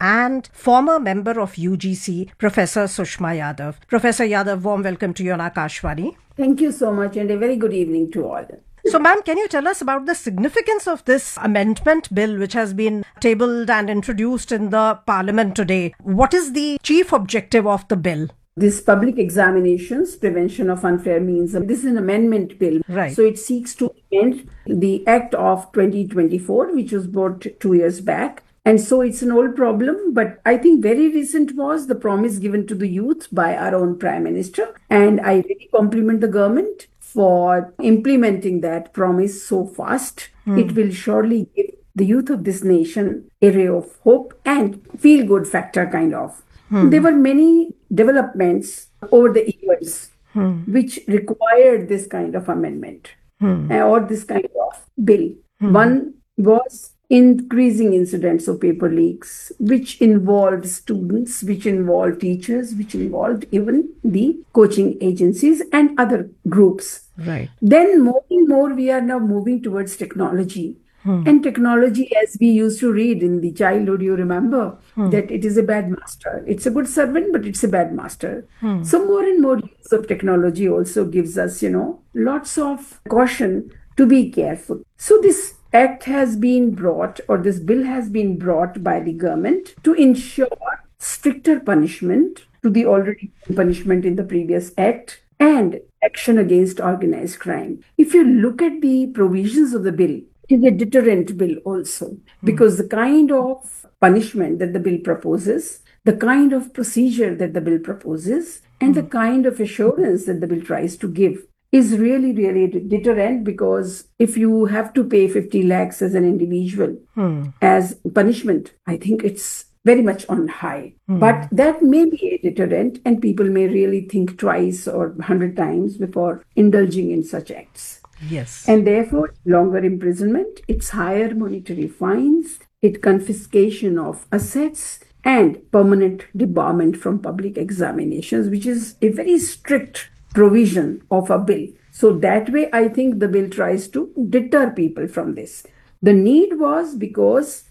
and former member of UGC, Professor Sushma Yadav. Professor Yadav, warm welcome to you on Akashvani. Thank you so much and a very good evening to all. So, ma'am, can you tell us about the significance of this amendment bill which has been tabled and introduced in the Parliament today? What is the chief objective of the bill? This public examinations, prevention of unfair means, this is an amendment bill. Right. So it seeks to amend the Act of 2024, which was brought 2 years back. And so it's an old problem, but I think very recent was the promise given to the youth by our own Prime Minister. And I really compliment the government for implementing that promise so fast. It will surely give the youth of this nation a ray of hope and feel-good factor kind of. There were many developments over the years which required this kind of amendment or this kind of bill. One was increasing incidents of paper leaks, which involved students, which involved teachers, which involved even the coaching agencies and other groups. Right. Then more and more we are now moving towards technology. And technology, as we used to read in the childhood, you remember that it is a bad master. It's a good servant, but it's a bad master. So more and more use of technology also gives us, lots of caution to be careful. So this act has been brought, or this bill has been brought by the government to ensure stricter punishment to the already punishment in the previous act and action against organized crime. If you look at the provisions of the bill, it is a deterrent bill also, because the kind of punishment that the bill proposes, the kind of procedure that the bill proposes, and the kind of assurance that the bill tries to give is really, really deterrent, because if you have to pay 50 lakhs as an individual as punishment, I think it's very much on high. But that may be a deterrent, and people may really think twice or 100 times before indulging in such acts. Yes. And therefore, longer imprisonment, it's higher monetary fines, it confiscation of assets, and permanent debarment from public examinations, which is a very strict provision of a bill. So that way, I think the bill tries to deter people from this. The need was because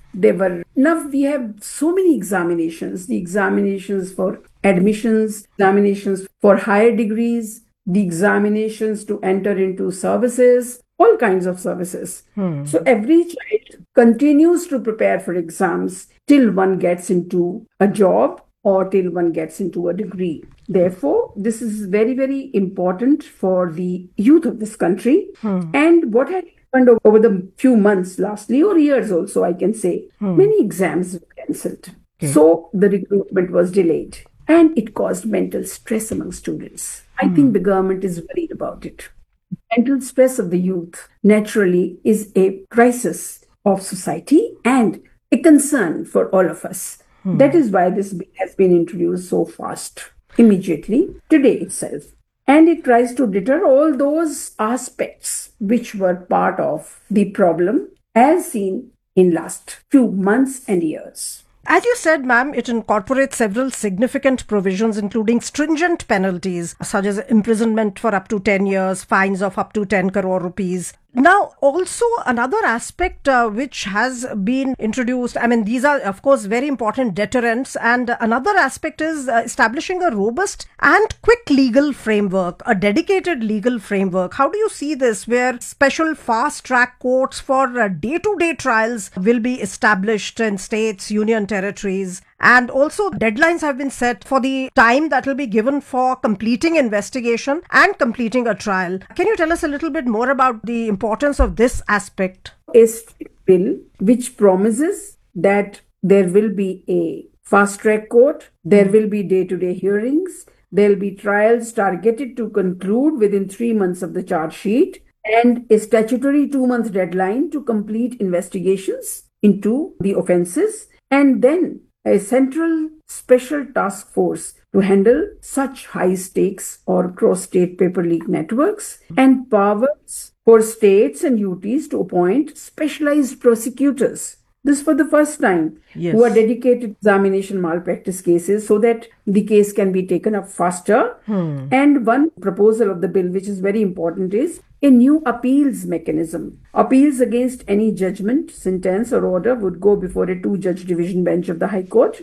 now we have so many examinations, the examinations for admissions, examinations for higher degrees, the examinations to enter into services, all kinds of services. So every child continues to prepare for exams till one gets into a job or till one gets into a degree. Therefore, this is very, very important for the youth of this country. And what had happened over the few months lastly, or years also, I can say, many exams were cancelled. So the recruitment was delayed. And it caused mental stress among students. I think the government is worried about it. Mental stress of the youth naturally is a crisis of society and a concern for all of us. That is why this bill has been introduced so fast, immediately, today itself. And it tries to deter all those aspects which were part of the problem as seen in last few months and years. As you said, ma'am, it incorporates several significant provisions, including stringent penalties, such as imprisonment for up to 10 years, fines of up to 10 crore rupees. Now, also another aspect which has been introduced, these are, of course, very important deterrents. And another aspect is establishing a robust and quick legal framework, a dedicated legal framework. How do you see this, where special fast-track courts for day-to-day trials will be established in states, union territories? And also deadlines have been set for the time that will be given for completing investigation and completing a trial. Can you tell us a little bit more about the importance of this aspect? A strict bill which promises that there will be a fast-track court, there will be day-to-day hearings, there will be trials targeted to conclude within 3 months of the charge sheet, and a statutory 2-month deadline to complete investigations into the offences, and then a central special task force to handle such high stakes or cross-state paper leak networks, and powers for states and UTs to appoint specialized prosecutors. This for the first time, who are dedicated to examination malpractice cases, so that the case can be taken up faster. And one proposal of the bill, which is very important, is a new appeals mechanism. Appeals against any judgment, sentence or order would go before a 2-judge division bench of the High Court.